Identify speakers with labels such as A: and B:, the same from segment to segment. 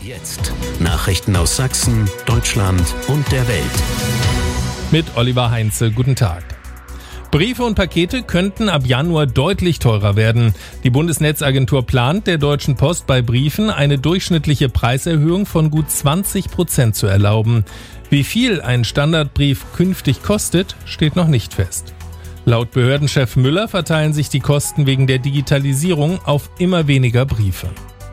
A: Jetzt Nachrichten aus Sachsen, Deutschland und der Welt.
B: Mit Oliver Heinze, guten Tag. Briefe und Pakete könnten ab Januar deutlich teurer werden. Die Bundesnetzagentur plant, der Deutschen Post bei Briefen eine durchschnittliche Preiserhöhung von gut 20% zu erlauben. Wie viel ein Standardbrief künftig kostet, steht noch nicht fest. Laut Behördenchef Müller verteilen sich die Kosten wegen der Digitalisierung auf immer weniger Briefe.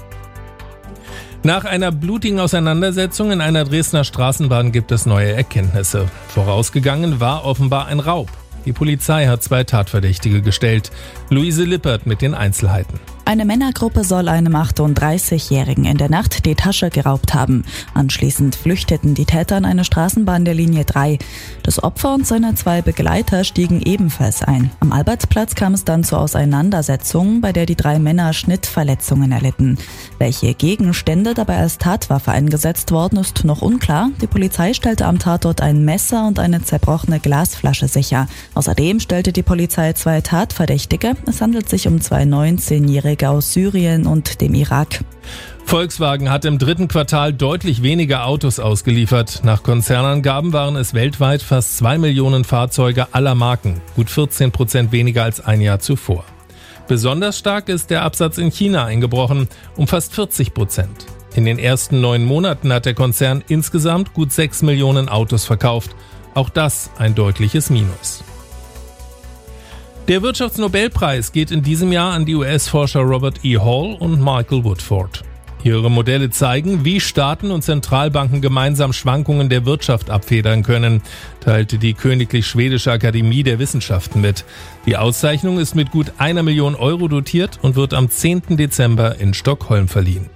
B: Nach einer blutigen Auseinandersetzung in einer Dresdner Straßenbahn gibt es neue Erkenntnisse. Vorausgegangen war offenbar ein Raub. Die Polizei hat 2 Tatverdächtige gestellt. Luise Lippert mit den Einzelheiten.
C: Eine Männergruppe soll einem 38-Jährigen in der Nacht die Tasche geraubt haben. Anschließend flüchteten die Täter in eine Straßenbahn der Linie 3. Das Opfer und seine 2 Begleiter stiegen ebenfalls ein. Am Albertsplatz kam es dann zur Auseinandersetzung, bei der die 3 Männer Schnittverletzungen erlitten. Welche Gegenstände dabei als Tatwaffe eingesetzt worden, ist noch unklar. Die Polizei stellte am Tatort ein Messer und eine zerbrochene Glasflasche sicher. Außerdem stellte die Polizei 2 Tatverdächtige. Es handelt sich um 2 19-Jährige aus Syrien und dem Irak.
B: Volkswagen hat im 3. Quartal deutlich weniger Autos ausgeliefert. Nach Konzernangaben waren es weltweit fast 2 Millionen Fahrzeuge aller Marken, gut 14% weniger als ein Jahr zuvor. Besonders stark ist der Absatz in China eingebrochen, um fast 40%. In den ersten 9 Monaten hat der Konzern insgesamt gut 6 Millionen Autos verkauft. Auch das ein deutliches Minus. Der Wirtschaftsnobelpreis geht in diesem Jahr an die US-Forscher Robert E. Hall und Michael Woodford. Ihre Modelle zeigen, wie Staaten und Zentralbanken gemeinsam Schwankungen der Wirtschaft abfedern können, teilte die Königlich Schwedische Akademie der Wissenschaften mit. Die Auszeichnung ist mit gut 1 Million Euro dotiert und wird am 10. Dezember in Stockholm verliehen.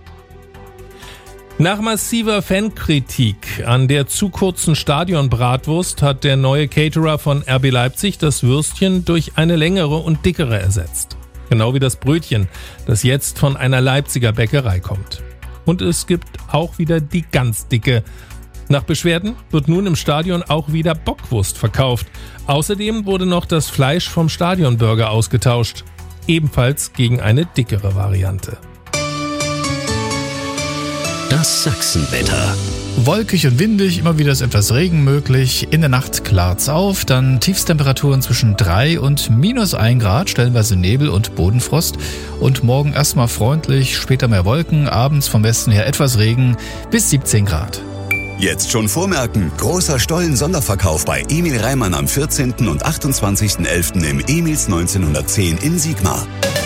B: Nach massiver Fankritik an der zu kurzen Stadionbratwurst hat der neue Caterer von RB Leipzig das Würstchen durch eine längere und dickere ersetzt. Genau wie das Brötchen, das jetzt von einer Leipziger Bäckerei kommt. Und es gibt auch wieder die ganz dicke. Nach Beschwerden wird nun im Stadion auch wieder Bockwurst verkauft. Außerdem wurde noch das Fleisch vom Stadionburger ausgetauscht. Ebenfalls gegen eine dickere Variante.
A: Das Sachsenwetter.
D: Wolkig und windig, immer wieder ist etwas Regen möglich. In der Nacht klart's auf, dann Tiefstemperaturen zwischen 3 und -1 Grad, stellenweise Nebel und Bodenfrost. Und morgen erstmal freundlich, später mehr Wolken, abends vom Westen her etwas Regen, bis 17 Grad.
E: Jetzt schon vormerken. Großer Stollen-Sonderverkauf bei Emil Reimann am 14. und 28.11. im Emils 1910 in Sigmar.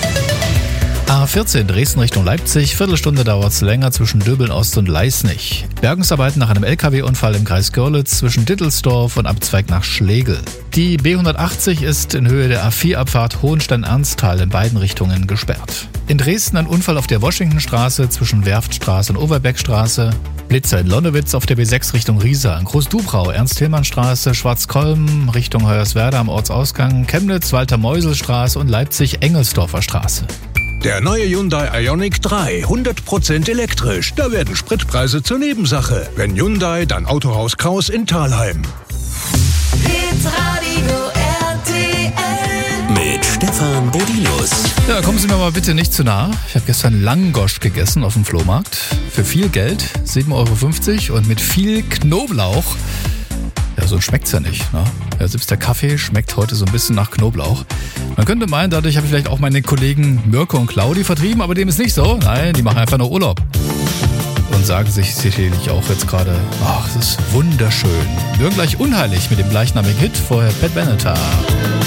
D: A14 Dresden Richtung Leipzig, Viertelstunde dauert's länger zwischen Döbeln-Ost und Leisnig. Bergungsarbeiten nach einem LKW-Unfall im Kreis Görlitz zwischen Dittelsdorf und Abzweig nach Schlegel. Die B180 ist in Höhe der A4-Abfahrt Hohenstein-Ernsthal in beiden Richtungen gesperrt. In Dresden ein Unfall auf der Washingtonstraße zwischen Werftstraße und Overbeckstraße. Blitzer in Lonnewitz auf der B6 Richtung Riesa, Groß-Dubrau, Ernst-Tillmann-Straße, Schwarzkolm Richtung Hoyerswerda am Ortsausgang, Chemnitz, Walter-Meusel-Straße und Leipzig-Engelsdorfer Straße.
F: Der neue Hyundai Ioniq 3, 100% elektrisch. Da werden Spritpreise zur Nebensache. Wenn Hyundai, dann Autohaus Kraus in Thalheim.
A: Mit Stefan Bodinus.
D: Ja, kommen Sie mir mal bitte nicht zu nah. Ich habe gestern Langosch gegessen auf dem Flohmarkt. Für viel Geld, 7,50 € und mit viel Knoblauch. Ja, so schmeckt's ja nicht, ne? Ja, selbst der Kaffee schmeckt heute so ein bisschen nach Knoblauch. Man könnte meinen, dadurch habe ich vielleicht auch meine Kollegen Mirko und Claudi vertrieben, aber dem ist nicht so. Nein, die machen einfach nur Urlaub. Und sagen sich sicherlich auch jetzt gerade, ach, es ist wunderschön. Wir hören gleich Unheilig mit dem gleichnamigen Hit, vorher Pat Benatar.